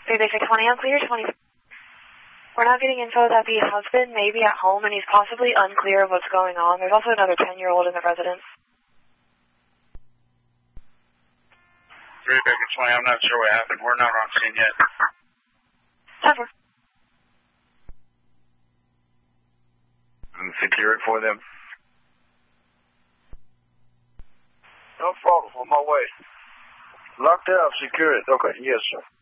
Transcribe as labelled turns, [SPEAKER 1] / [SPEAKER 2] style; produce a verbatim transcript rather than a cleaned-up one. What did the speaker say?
[SPEAKER 1] three Basic twenty, unclear, twenty. We're not getting info that the husband may be at home and he's possibly unclear of what's going on. There's also another ten-year-old in the residence.
[SPEAKER 2] three Basic twenty, I'm not sure what happened. We're not on scene yet.
[SPEAKER 1] ten four.
[SPEAKER 2] Secure it for them.
[SPEAKER 3] No problem, on my way. Locked out, secure it. Okay, yes, sir.